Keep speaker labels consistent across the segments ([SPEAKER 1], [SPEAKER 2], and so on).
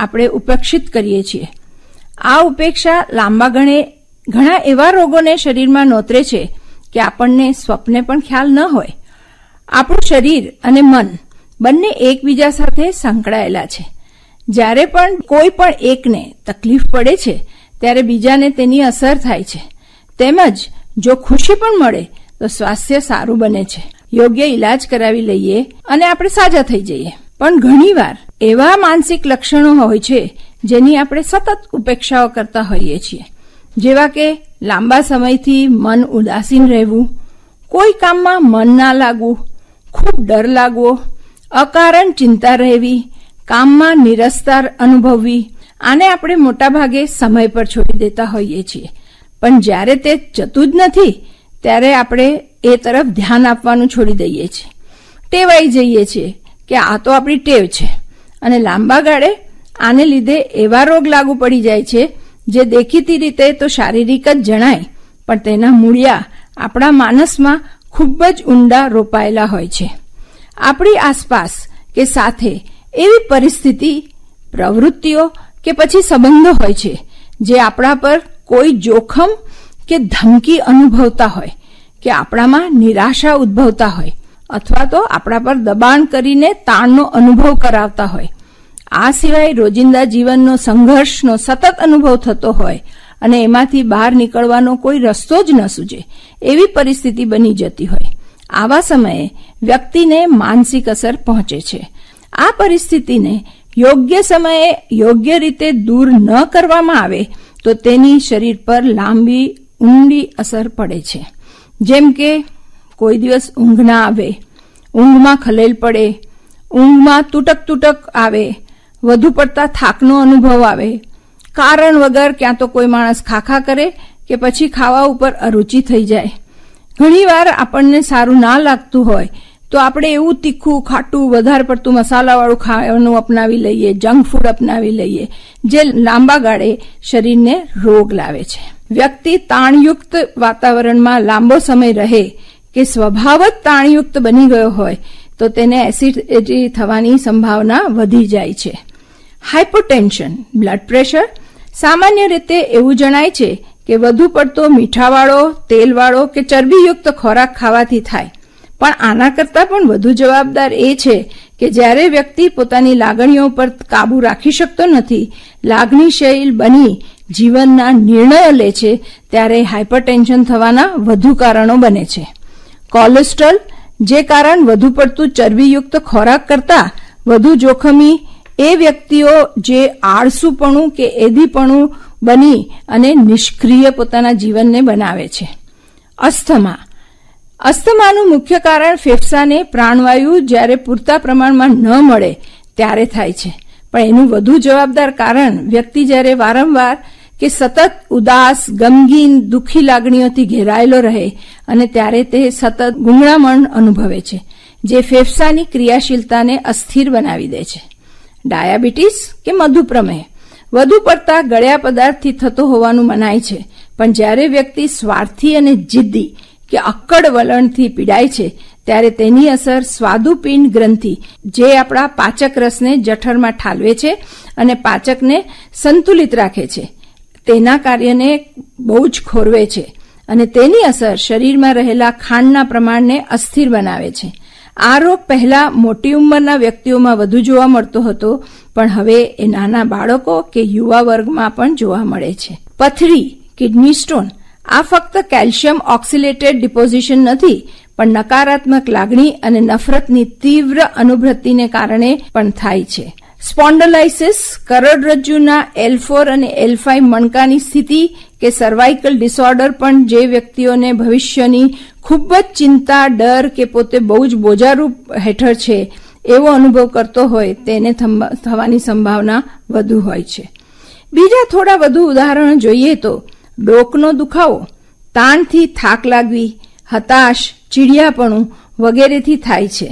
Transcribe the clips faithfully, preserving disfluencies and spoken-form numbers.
[SPEAKER 1] આપણે ઉપેક્ષિત કરીએ છીએ. આ ઉપેક્ષા લાંબા ગાળે ઘણા એવા રોગોને શરીરમાં નોતરે છે કે આપણને સ્વપ્ને પણ ખ્યાલ ન હોય. આપણું શરીર અને મન બંને એકબીજા સાથે સંકળાયેલા છે. જ્યારે પણ કોઈ પણ એકને તકલીફ પડે છે ત્યારે બીજાને તેની અસર થાય છે. તેમજ જો ખુશી પણ મળે તો સ્વાસ્થ્ય સારું બને છે. યોગ્ય ઈલાજ કરાવી લઈએ અને આપણે સાજા થઈ જઈએ. પણ ઘણીવાર એવા માનસિક લક્ષણો હોય છે જેની આપણે સતત ઉપેક્ષાઓ કરતા હોઈએ છીએ, જેવા કે લાંબા સમયથી મન ઉદાસીન રહેવું, કોઈ કામમાં મન ના લાગવું, ખૂબ ડર લાગવો, અકારણ ચિંતા રહેવી, કામમાં નિરસતા અનુભવવી. આને આપણે મોટાભાગે સમય પર છોડી દેતા હોઈએ છીએ. પણ જ્યારે તે જતું જ નથી ત્યારે આપણે એ તરફ ધ્યાન આપવાનું છોડી દઈએ છીએ. ટેવાઈ જઈએ છીએ કે આ તો આપણી ટેવ છે અને લાંબા ગાળે આને લીધે એવા રોગ લાગુ પડી જાય છે જે દેખીતી રીતે તો શારીરિક જ જણાય, પણ તેના મૂળિયા આપણા માનસમાં ખૂબ જ ઊંડા રોપાયેલા હોય છે. આપણી આસપાસ કે સાથે એવી પરિસ્થિતિ, પ્રવૃત્તિઓ કે પછી સંબંધો હોય છે જે આપણા પર કોઈ જોખમ કે ધમકી અનુભવતા હોય કે આપણામાં નિરાશા ઉદ્ભવતા હોય અથવા તો આપણા પર દબાણ કરીને તાણનો અનુભવ કરાવતા હોય. આ સિવાય રોજિંદા જીવનનો સંઘર્ષનો સતત અનુભવ થતો હોય અને એમાંથી બહાર નીકળવાનો કોઈ રસ્તો જ ન સૂજે એવી પરિસ્થિતિ બની જતી હોય. આવા સમયે વ્યક્તિને માનસિક અસર પહોંચે છે. આ પરિસ્થિતિને યોગ્ય સમયે યોગ્ય રીતે દૂર ન કરવામાં આવે તો તેની શરીર પર લાંબી ઊંડી અસર પડે છે. જેમ કે કોઈ દિવસ ઊંઘ ના આવે, ઊંઘમાં ખલેલ પડે, ઊંઘમાં તૂટક તૂટક આવે, વધુ પડતા થાકનો અનુભવ આવે, કારણ વગર ક્યાં તો કોઈ માણસ ખાખા કરે કે પછી ખાવા ઉપર અરુચિ થઈ જાય. ઘણીવાર આપણને સારું ના લાગતું હોય તો આપણે એવું તીખું, ખાટું, વધારે પડતું મસાલાવાળું ખાવાનું અપનાવી લઈએ, જંક ફૂડ અપનાવી લઈએ, જે લાંબા ગાળે શરીરને રોગ લાવે છે. વ્યક્તિ તાણયુક્ત વાતાવરણમાં લાંબો સમય રહે કે સ્વભાવ જ તાણયુક્ત બની ગયો હોય તો તેને એસિડિટી થવાની સંભાવના વધી જાય છે. હાઇપરટેન્શન, બ્લડ પ્રેશર સામાન્ય રીતે એવું જણાય છે કે વધુ પડતો મીઠાવાળો, તેલવાળો કે ચરબીયુક્ત ખોરાક ખાવાથી થાય. પણ આના કરતાં પણ વધુ જવાબદાર એ છે કે જ્યારે વ્યક્તિ પોતાની લાગણીઓ પર કાબુ રાખી શકતો નથી, લાગણીશીલ બની જીવનના નિર્ણયો લે છે, ત્યારે હાઇપરટેન્શન થવાના વધુ કારણો બને છે. કોલેસ્ટ્રોલ, જે કારણ વધુ પડતું ચરબીયુક્ત ખોરાક કરતા વધુ જોખમી એ વ્યક્તિઓ જે આળસુપણું કે એધીપણું બની અને નિષ્ક્રિય પોતાના જીવનને બનાવે છે. અસ્થમા, અસ્થમાનું મુખ્ય કારણ ફેફસાને પ્રાણવાયુ જ્યારે પૂરતા પ્રમાણમાં ન મળે ત્યારે થાય છે. પણ એનું વધુ જવાબદાર કારણ વ્યક્તિ જ્યારે વારંવાર કે સતત ઉદાસ, ગમગીન, દુઃખી લાગણીઓથી ઘેરાયેલો રહે અને ત્યારે તે સતત ગુંગળામણ અનુભવે છે, જે ફેફસાની ક્રિયાશીલતાને અસ્થિર બનાવી દે છે. ડાયાબિટીસ કે મધુપ્રમેહ વધુ પડતા ગળ્યા પદાર્થથી થતો હોવાનું મનાય છે, પણ જ્યારે વ્યક્તિ સ્વાર્થી અને જિદ્દી કે અક્કડ વલણથી પીડાય છે ત્યારે તેની અસર સ્વાદુપિંડ ગ્રંથિ, જે આપણા પાચક રસને જઠરમાં ઠાલવે છે અને પાચકને સંતુલિત રાખે છે, તેના કાર્યને બહુ જ ખોરવે છે અને તેની અસર શરીરમાં રહેલા ખાંડના પ્રમાણને અસ્થિર બનાવે છે. આ રોગ પહેલા મોટી ઉંમરના વ્યક્તિઓમાં વધુ જોવા મળતો હતો, પણ હવે એ નાના બાળકો કે યુવા વર્ગમાં પણ જોવા મળે છે. પથરી, કિડની સ્ટોન આ ફક્ત કેલ્શિયમ ઓક્સિલેટેડ ડિપોઝિશન નથી, પણ નકારાત્મક લાગણી અને નફરતની તીવ્ર અનુભૂતિને કારણે પણ થાય છે. સ્પોન્ડલાઇસિસ, કરોડરજ્જુના એલ ફોર અને એલ ફાઇવ મણકાની સ્થિતિ કે સર્વાઇકલ ડિસઓર્ડર પણ જે વ્યક્તિઓને ભવિષ્યની ખૂબ જ ચિંતા, ડર કે પોતે બહુ જ બોજારૂપ હેઠળ છે એવો અનુભવ કરતો હોય તેને થવાની સંભાવના વધુ હોય છે. બીજા થોડા વધુ ઉદાહરણો જોઈએ તો ડોકનો દુખાવો, તાણથી થાક લાગવી, હતાશ, ચીડિયાપણું વગેરેથી થાય છે.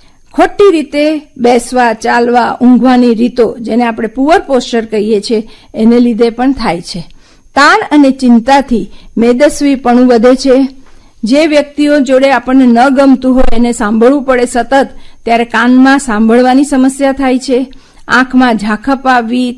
[SPEAKER 1] ખોટી રીતે બેસવા, ચાલવા, ઊંઘવાની રીતો, જેને આપણે પુઅર પોસ્ચર કહીએ છીએ, એને લીધે પણ થાય છે. તાણ અને ચિંતાથી મેદસ્વીપણું વધે છે. જે વ્યક્તિઓ જોડે આપણને ન ગમતું હોય એને સાંભળવું પડે સતત, ત્યારે કાનમાં સાંભળવાની સમસ્યા થાય છે. આંખમાં ઝાંખપ આવવી,